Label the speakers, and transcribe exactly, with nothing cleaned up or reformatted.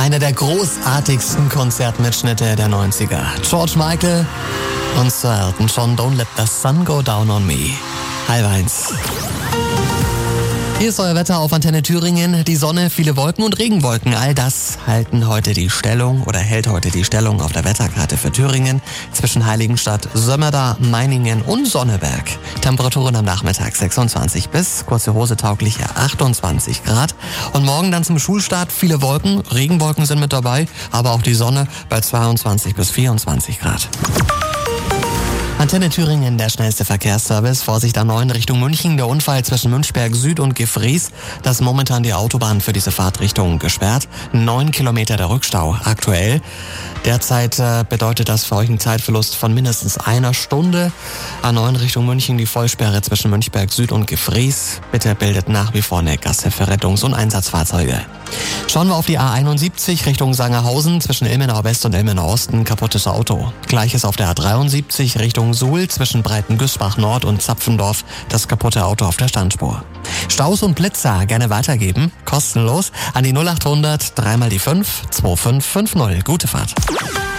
Speaker 1: Einer der großartigsten Konzertmitschnitte der neunziger. George Michael und Sir Elton John, Don't Let the Sun Go Down on Me. Halb eins. Hier ist euer Wetter auf Antenne Thüringen. Die Sonne, viele Wolken und Regenwolken. All das halten heute die Stellung oder hält heute die Stellung auf der Wetterkarte für Thüringen zwischen Heiligenstadt, Sömmerda, Meiningen und Sonneberg. Temperaturen am Nachmittag sechsundzwanzig bis kurze Hose taugliche achtundzwanzig Grad. Und morgen dann zum Schulstart viele Wolken. Regenwolken sind mit dabei, aber auch die Sonne bei zweiundzwanzig bis vierundzwanzig Grad. Antenne Thüringen, der schnellste Verkehrsservice. Vorsicht A neun Richtung München. Der Unfall zwischen Münchberg Süd und Gefries. Das ist momentan die Autobahn für diese Fahrtrichtung gesperrt. Neun Kilometer der Rückstau aktuell. Derzeit äh, bedeutet das für euch einen Zeitverlust von mindestens einer Stunde. A neun Richtung München, die Vollsperre zwischen Münchberg Süd und Gefries. Bitte bildet nach wie vor eine Gasse für Rettungs- und Einsatzfahrzeuge. Schauen wir auf die A einundsiebzig Richtung Sangerhausen zwischen Ilmenau West und Ilmenau Osten. Kaputtes Auto. Gleiches auf der A dreiundsiebzig Richtung Suhl zwischen Breitengüßbach Nord und Zapfendorf. Das kaputte Auto auf der Standspur. Staus und Blitzer gerne weitergeben. Kostenlos an die null achthundert, dreimal die fünf, zwei fünf fünf null. Gute Fahrt.